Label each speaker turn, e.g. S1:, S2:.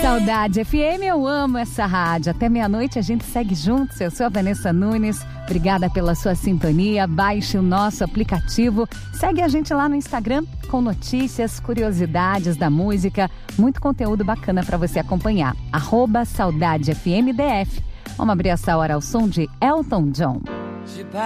S1: Saudade FM, eu amo essa rádio. Até meia-noite a gente segue juntos. Eu sou a Vanessa Nunes. Obrigada pela sua sintonia. Baixe o nosso aplicativo. Segue a gente lá no Instagram com notícias, curiosidades da música. Muito conteúdo bacana para você acompanhar. @SaudadeFMDF. Vamos abrir essa hora ao som de Elton John.